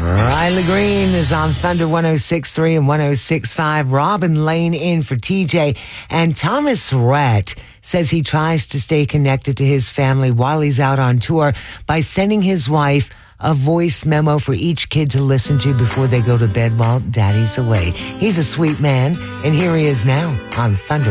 Riley Green is on Thunder 106.3 and 106.5. Robin Lane in for TJ. And Thomas Rhett says he tries to stay connected to his family while he's out on tour by sending his wife a voice memo for each kid to listen to before they go to bed while daddy's away. He's a sweet man, and here he is now on Thunder